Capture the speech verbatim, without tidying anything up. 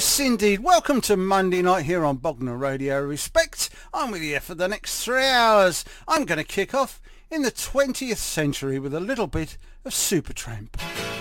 Yes, indeed. Welcome to Monday night here on Bognor Radio Respect. I'm with you for the next three hours. I'm going to kick off in the twentieth century with a little bit of Supertramp.